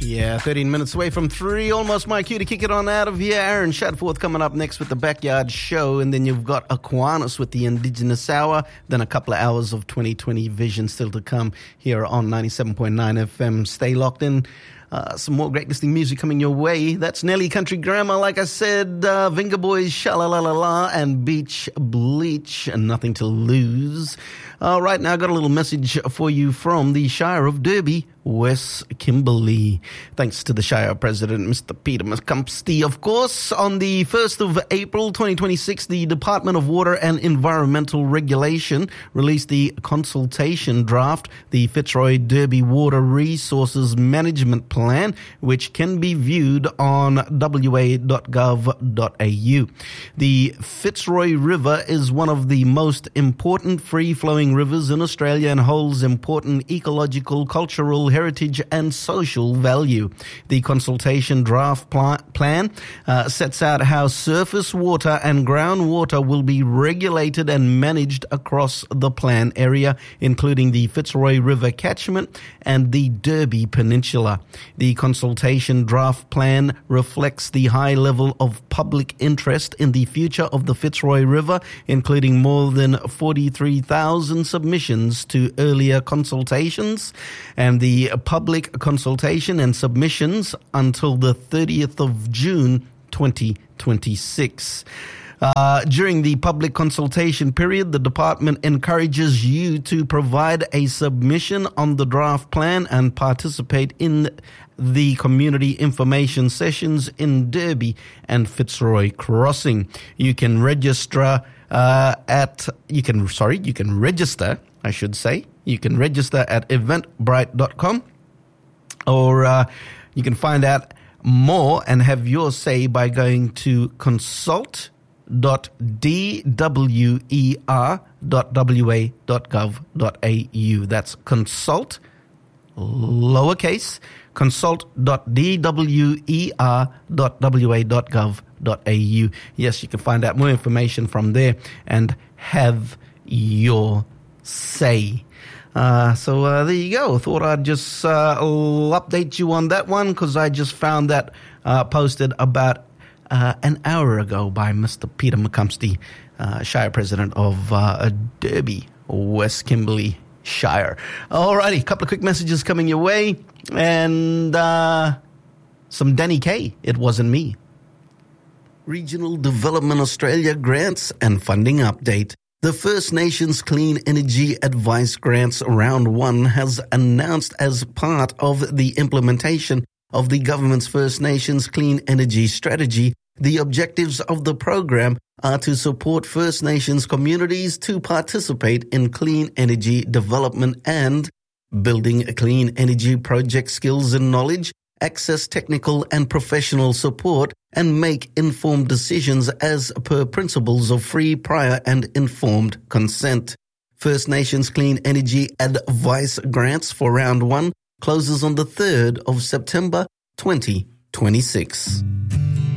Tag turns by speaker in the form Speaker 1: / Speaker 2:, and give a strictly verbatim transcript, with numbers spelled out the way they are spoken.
Speaker 1: Yeah, thirteen minutes away from three. Almost my cue to kick it on out of here. Aaron Shadforth coming up next with the Backyard Show. And then you've got Aquinas with the Indigenous Hour. Then a couple of hours of twenty twenty vision still to come here on ninety-seven point nine F M. Stay locked in. Uh, some more great listening music coming your way. That's Nelly Country Grammar, like I said, uh, Vinga Boys, Sha-La-La-La-La, and Beach Bleach, and Nothing to Lose. Uh, right now, I got a little message for you from the Shire of Derby, Wes Kimberley. Thanks to the Shire President, Mister Peter McCumpsty. Of course, on the first of April twenty twenty-six, the Department of Water and Environmental Regulation released the consultation draft, the Fitzroy Derby Water Resources Management Plan, which can be viewed on w a dot gov dot a u. The Fitzroy River is one of the most important free-flowing rivers in Australia and holds important ecological, cultural, heritage and social value. The consultation draft pl- plan uh, sets out how surface water and groundwater will be regulated and managed across the plan area, including the Fitzroy River catchment and the Derby Peninsula. The consultation draft plan reflects the high level of public interest in the future of the Fitzroy River, including more than forty-three thousand submissions to earlier consultations, and the public consultation and submissions until the thirtieth of June twenty twenty-six. Uh, during the public consultation period, the department encourages you to provide a submission on the draft plan and participate in the community information sessions in Derby and Fitzroy Crossing. You can register uh, at, you can, sorry, you can register, I should say. You can register at eventbrite dot com, or uh, you can find out more and have your say by going to consult dot d w e r dot w a dot gov dot a u. That's consult, lowercase, consult dot d w e r dot w a dot gov dot a u. Yes, you can find out more information from there and have your say. Uh, so uh, there you go. Thought I'd just uh, update you on that one because I just found that uh, posted about uh, an hour ago by Mister Peter McCumpsty, uh, Shire President of uh, Derby, West Kimberley Shire. Alrighty, a couple of quick messages coming your way, and uh, some Danny Kaye, It Wasn't Me. Regional Development Australia grants and funding update. The First Nations Clean Energy Advice Grants Round one has announced as part of the implementation of the government's First Nations Clean Energy Strategy, the objectives of the program are to support First Nations communities to participate in clean energy development and building clean energy project skills and knowledge, access technical and professional support, and make informed decisions as per principles of free, prior, and informed consent. First Nations Clean Energy Advice Grants for Round one closes on the third of September twenty twenty-six.